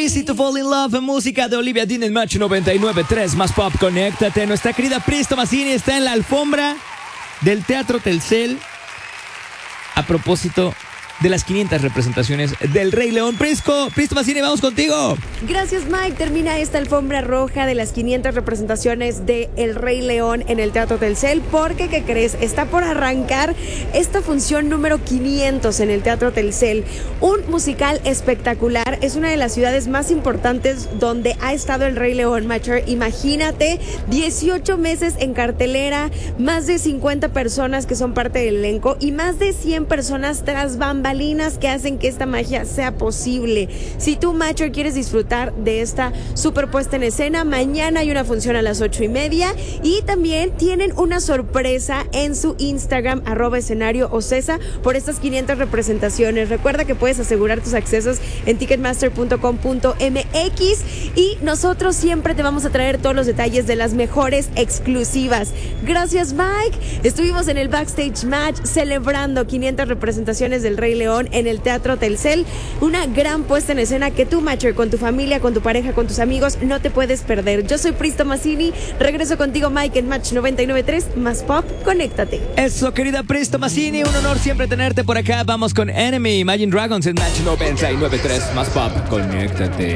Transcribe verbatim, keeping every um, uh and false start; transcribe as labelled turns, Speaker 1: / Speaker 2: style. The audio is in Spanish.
Speaker 1: Easy to Fall in Love, música de Olivia Dean en Match noventa y nueve punto tres, más pop, conéctate. Nuestra querida Pris Tomasini está en la alfombra del Teatro Telcel a propósito de las quinientas representaciones del Rey León. Prisco, Pris Tomasini, vamos contigo.
Speaker 2: Gracias, Mike. Termina esta alfombra roja de las quinientas representaciones de El Rey León en el Teatro Telcel, porque, ¿qué crees? Está por arrancar esta función número quinientos en el Teatro Telcel. Un musical espectacular. Es una de las ciudades más importantes donde ha estado El Rey León, Macher. Imagínate, dieciocho meses en cartelera, más de cincuenta personas que son parte del elenco y más de cien personas tras bambalinas que hacen que esta magia sea posible. Si tú, Macher, quieres disfrutar de esta super puesta en escena, mañana hay una función a las ocho y media y también tienen una sorpresa en su Instagram, arroba escenario ocesa, por estas quinientas representaciones. Recuerda que puedes asegurar tus accesos en ticketmaster punto com punto m x y nosotros siempre te vamos a traer todos los detalles de las mejores exclusivas. Gracias, Mike. Estuvimos en el Backstage Match celebrando quinientas representaciones del Rey León en el Teatro Telcel. Una gran puesta en escena que tú, Macher, con tu familia, con tu pareja, con tus amigos, no te puedes perder. Yo soy Pris Tomasini. Regreso contigo, Mike, en Match noventa y nueve punto tres, más pop, conéctate.
Speaker 1: Eso, querida Pris Tomasini, un honor siempre tenerte por acá. Vamos con Enemy, Imagine Dragons en Match noventa y nueve punto tres, más pop, conéctate.